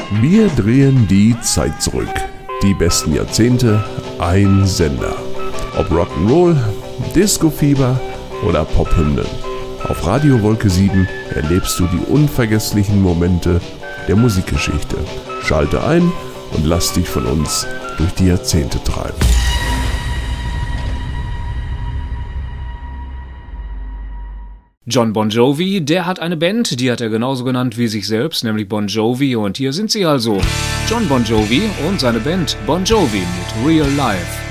Wir drehen die Zeit zurück. Die besten Jahrzehnte, ein Sender. Ob Rock'n'Roll, Disco-Fieber oder Pophymnen. Auf Radio Wolke 7 erlebst du die unvergesslichen Momente der Musikgeschichte. Schalte ein und lass dich von uns durch die Jahrzehnte treiben. John Bon Jovi, der hat eine Band, die hat er genauso genannt wie sich selbst, nämlich Bon Jovi, und hier sind sie also. John Bon Jovi und seine Band Bon Jovi mit Real Life.